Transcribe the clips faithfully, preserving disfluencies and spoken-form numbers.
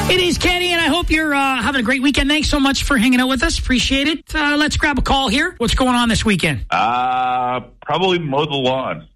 It is Kenny, and I hope you're uh, having a great weekend. Thanks so much for hanging out with us. Appreciate it. Uh, let's grab a call here. What's going on this weekend? Uh, probably mow the lawn.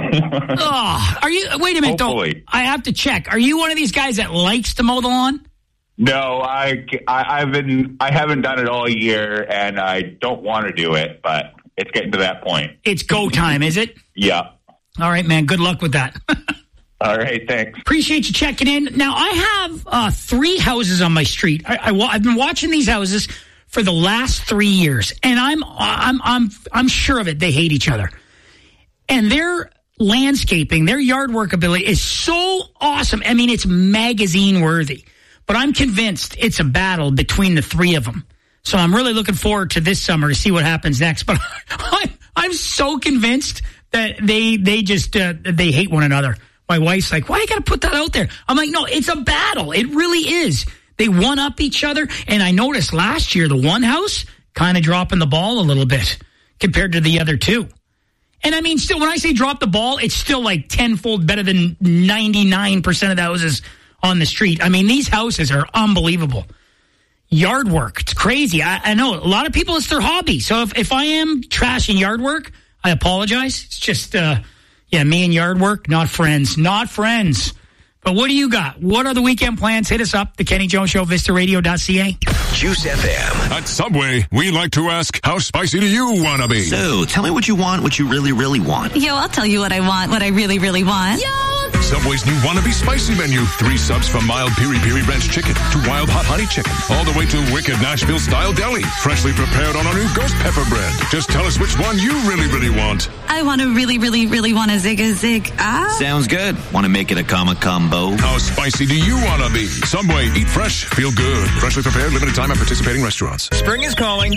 Oh, are you? Wait a minute, Hopefully. though. I have to check. Are you one of these guys that likes to mow the lawn? No, I, I, I've been, I haven't done it all year, and I don't want to do it, but it's getting to that point. It's go time, is it? Yeah. All right, man. Good luck with that. All right, thanks. Appreciate you checking in. Now, I have uh, three houses on my street. I, I, I've been watching these houses for the last three years, and I'm, I'm, I'm, I'm sure of it. They hate each other, and their landscaping, their yard work ability is so awesome. I mean, it's magazine worthy. But I'm convinced it's a battle between the three of them. So I'm really looking forward to this summer to see what happens next. But I'm, I'm so convinced that they they just uh, they hate one another. My wife's like, why you got to put that out there? I'm like, no, it's a battle. It really is. They one up each other. And I noticed last year, the one house kind of dropping the ball a little bit compared to the other two. And I mean, still, when I say drop the ball, it's still like tenfold better than ninety-nine percent of the houses on the street. I mean, these houses are unbelievable. Yard work, it's crazy. I, I know a lot of people, it's their hobby. So if, if I am trashing yard work, I apologize. It's just, uh, yeah, me and yard work, not friends. Not friends. But what do you got? What are the weekend plans? Hit us up, The Kenny Jones Show, vista radio dot c a. Juice F M. At Subway, we like to ask, how spicy do you want to be? So, tell me what you want, what you really, really want. Yo, I'll tell you what I want, what I really, really want. Yo! Subway's new Wannabe Spicy menu. Three subs from mild piri piri ranch chicken to wild hot honey chicken. All the way to wicked Nashville-style deli. Freshly prepared on our new ghost pepper bread. Just tell us which one you really, really want. I want to really, really, really want a zig a zig. Ah. Sounds good. Want to make it a comma combo? How spicy do you want to be? Subway, eat fresh, feel good. Freshly prepared, limited time at participating restaurants. Spring is calling.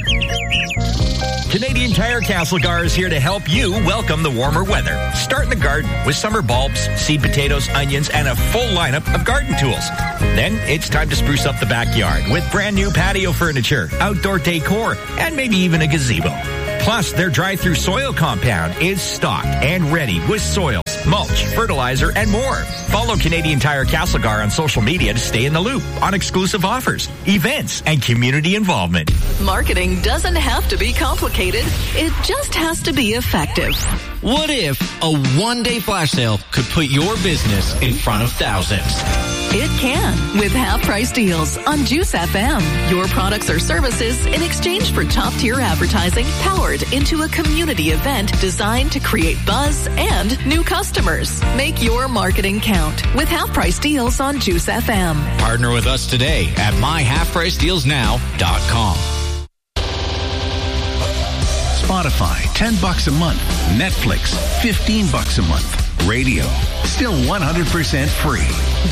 Canadian Tire Castlegar is here to help you welcome the warmer weather. Start in the garden with summer bulbs, seed potatoes, onions, and a full lineup of garden tools. Then it's time to spruce up the backyard with brand new patio furniture, outdoor decor, and maybe even a gazebo. Plus, their drive-through soil compound is stocked and ready with soils, mulch, fertilizer, and more. Follow Canadian Tire Castlegar on social media to stay in the loop on exclusive offers, events, and community involvement. Marketing doesn't have to be complicated. It just has to be effective. What if a one-day flash sale could put your business in front of thousands? It can with half-price deals on Juice F M. Your products or services in exchange for top-tier advertising powered into a community event designed to create buzz and new customers. Make your marketing count with half-price deals on Juice F M. Partner with us today at my half price deals now dot com. Spotify, ten bucks a month. Netflix, fifteen bucks a month. Radio, still one hundred percent free.